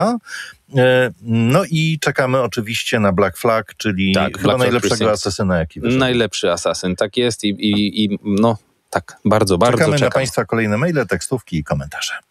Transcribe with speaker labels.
Speaker 1: No i czekamy oczywiście na Black Flag, czyli chyba najlepszego asasyna, jaki wyszedł.
Speaker 2: Najlepszy asasyn, tak jest i no tak, bardzo, bardzo
Speaker 1: czekamy
Speaker 2: czekam.
Speaker 1: na Państwa kolejne maile, tekstówki i komentarze.